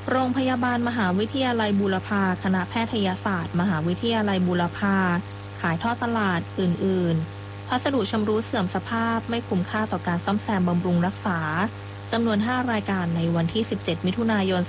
โรงพยาบาลมหาวิทยาลัยบูรพาคณะแพทยศาสตร์มหาวิทยาลัยบูรพาขายทอดตลาดอื่นๆพัสดุชำรุดเสื่อมสภาพไม่คุ้มค่าต่อการซ่อมแซมบำรุงรักษาจำนวน5รายการในวันที่17มิถุนายน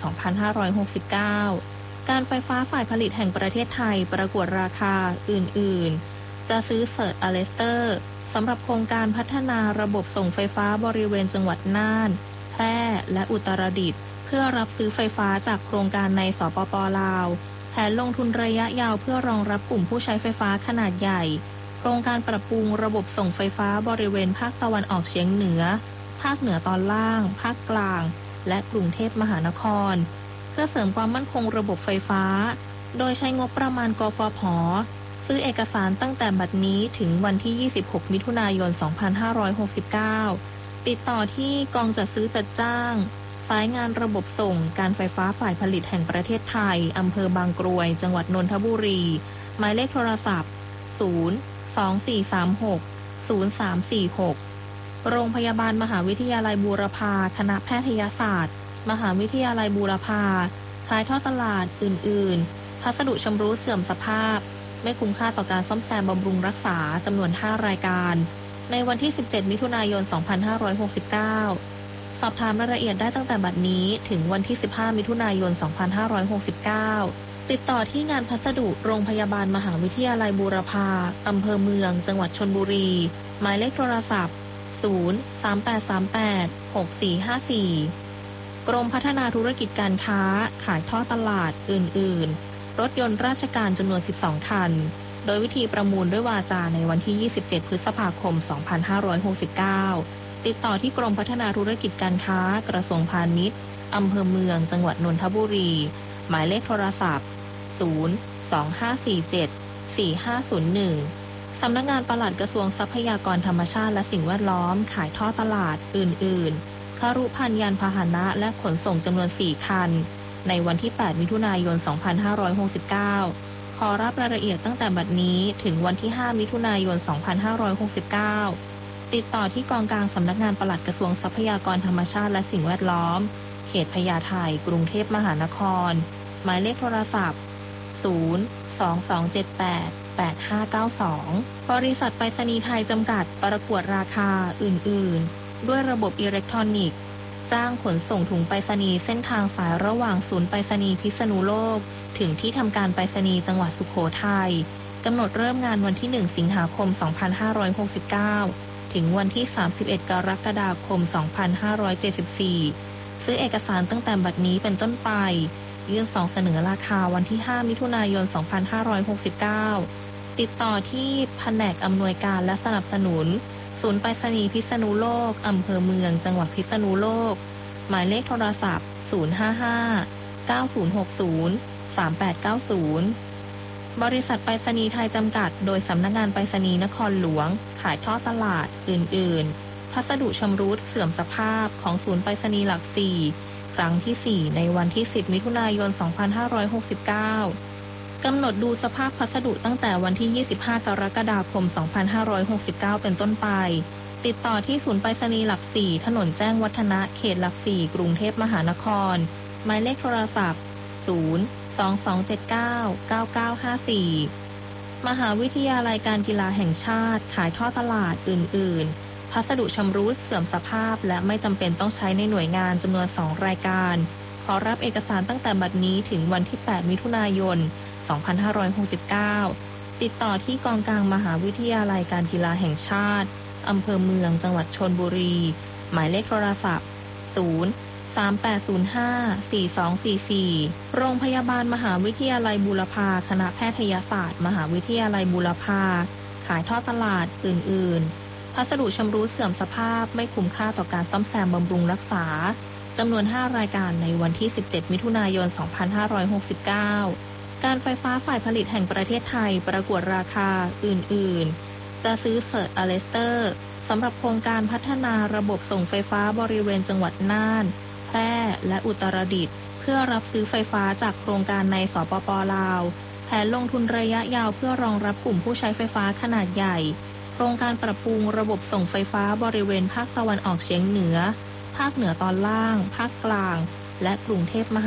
2569การไฟฟ้าฝ่ายผลิตแห่งประเทศไทยประกวดราคาอื่นๆจะซื้อเซิร์ชอเลสเตอร์สำหรับโครงการพัฒนาระบบส่งไฟฟ้าบริเวณจังหวัดน่านแพร่และอุตรดิตถ์เพื่อรับซื้อไฟฟ้าจากโครงการในสปป.ลาวแผนลงทุนระยะยาวเพื่อรองรับกลุ่มผู้ใช้ไฟฟ้าขนาดใหญ่โครงการปรับปรุงระบบส่งไฟฟ้าบริเวณภาคตะวันออกเฉียงเหนือภาคเหนือตอนล่างภาคกลางและกรุงเทพมหานครเพื่อเสริมความมั่นคงระบบไฟฟ้าโดยใช้งบประมาณกฟผ.ซื้อเอกสารตั้งแต่บัดนี้ถึงวันที่26มิถุนายน2569ติดต่อที่กองจัดซื้อจัดจ้างสายงานระบบส่งการไฟฟ้าฝ่ายผลิตแห่งประเทศไทยอำเภอบางกรวยจังหวัดนนทบุรีหมายเลขโทรศัพท์024360346โรงพยาบาลมหาวิทยาลัยบูรพาคณะแพทยศาสตร์มหาวิทยาลัยบูรพาขายทอดตลาดอื่นๆพัสดุชำรุดเสื่อมสภาพไม่คุ้มค่าต่อการซ่อมแซมบำรุงรักษาจำนวน5รายการในวันที่17มิถุนายน2569สอบถามรายละเอียดได้ตั้งแต่บัดนี้ถึงวันที่15มิถุนายน2569ติดต่อที่งานพัสดุโรงพยาบาลมหาวิทยาลัยบูรพาอำเภอเมืองจังหวัดชลบุรีหมายเลขโทรศัพท์038386454กรมพัฒนาธุรกิจการค้าขายทอดตลาดอื่นๆรถยนต์ราชการจำนวน12คันโดยวิธีประมูลด้วยวาจาในวันที่27พฤษภาคม2569ติดต่อที่กรมพัฒนาธุรกิจการค้ากระทรวงพาณิชย์อำเภอเมืองจังหวัดนนทบุรีหมายเลขโทรศัพท์025474501สำนักงานปลัดกระทรวงทรัพยากรธรรมชาติและสิ่งแวดล้อมขายทอดตลาดอื่นๆครุภัณฑ์ยานพาหนะและขนส่งจำนวน4คันในวันที่8มิถุนายน2569ขอรับรายละเอียดตั้งแต่บัดนี้ถึงวันที่5มิถุนายน2569ติดต่อที่กองกลางสำนักงานปลัดกระทรวงทรัพยากรธรรมชาติและสิ่งแวดล้อมเขตพญาไทกรุงเทพมหานครหมายเลขโทรศัพท์022788592บริษัทไปรษณีย์ไทยจำกัดประกวดราคาอื่นๆด้วยระบบอิเล็กทรอนิกส์จ้างขนส่งถุงไปรษณีย์เส้นทางสายระหว่างศูนย์ไปรษณีย์พิษณุโลกถึงที่ทำการไปรษณีย์จังหวัดสุโขทัยกำหนดเริ่มงานวันที่1สิงหาคม2569ถึงวันที่31กรกฎาคม2574ซื้อเอกสารตั้งแต่บัดนี้เป็นต้นไปยื่นซองเสนอราคาวันที่5มิถุนายน2569ติดต่อที่แผนกอำนวยการและสนับสนุนศูนย์ไปรษณีย์พิษณุโลกอำเภอเมืองจังหวัดพิษณุโลกหมายเลขโทรศัพท์055-9060-3890บริษัทไปรษณีย์ไทยจำกัดโดยสำนักงานไปรษณีย์นครหลวงขายทอดตลาดอื่นๆพัสดุชำรุดเสื่อมสภาพของศูนย์ไปรษณีย์หลัก4ครั้งที่4ในวันที่10มิถุนายน2569กำหนดดูสภาพพัสดุตั้งแต่วันที่25กรกฎาคม2569เป็นต้นไปติดต่อที่ศูนย์ไปรษณีย์หลัก4ถนนแจ้งวัฒนะเขตหลัก4กรุงเทพมหานครหมายเลขโทรศัพท์022799954มหาวิทยาลัยการกีฬาแห่งชาติขายทอดตลาดอื่นๆพัสดุชำรุดเสื่อมสภาพและไม่จำเป็นต้องใช้ในหน่วยงานจำนวน2รายการขอรับเอกสารตั้งแต่บัดนี้ถึงวันที่8มิถุนายน2569ติดต่อที่กองกลางมหาวิทยาลัยการกีฬาแห่งชาติอำเภอเมืองจังหวัดชลบุรีหมายเลขโทรศัพท์038054244โรงพยาบาลมหาวิทยาลัยบูรพาคณะแพทยศาสตร์มหาวิทยาลัยบูรพาขายทอดตลาดอื่นๆพัสดุชำรุดเสื่อมสภาพไม่คุ้มค่าต่อการซ่อมแซมบำรุงรักษาจำนวน5รายการในวันที่17มิถุนายน2569การไฟฟ้าฝ่ายผลิตแห่งประเทศไทยประกวดราคาอื่นๆจะซื้อเซิร์ชอเลสเตอร์สำหรับโครงการพัฒนาระบบส่งไฟฟ้าบริเวณจังหวัดน่านแพร่และอุตรดิตถ์เพื่อรับซื้อไฟฟ้าจากโครงการในสปป.ลาวแผนลงทุนระยะยาวเพื่อรองรับกลุ่มผู้ใช้ไฟฟ้าขนาดใหญ่โครงการปรับปรุงระบบส่งไฟฟ้าบริเวณภาคตะวันออกเฉียงเหนือภาคเหนือตอนล่างภาคกลางและกรุงเทพมหานคร